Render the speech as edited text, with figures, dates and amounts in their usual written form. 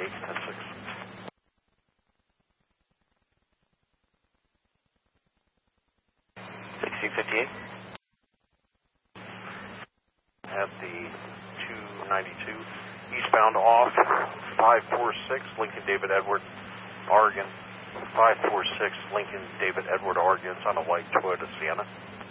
10-6. At the 292, eastbound off, 546, Lincoln David Edward, Oregon. 546, Lincoln David Edward, Oregon. It's on a white Toyota Sienna.